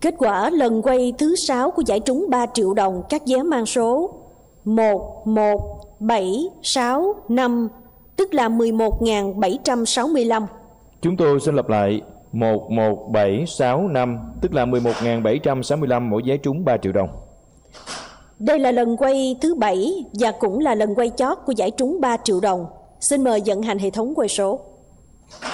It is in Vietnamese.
Kết quả lần quay thứ 6 của giải trúng 3 triệu đồng các vé mang số 11765, tức là 11.765. Chúng tôi xin lặp lại 11765, tức là 11.765 mỗi vé trúng 3 triệu đồng. Đây là lần quay thứ 7 và cũng là lần quay chót của giải trúng 3 triệu đồng. Xin mời vận hành hệ thống quay số.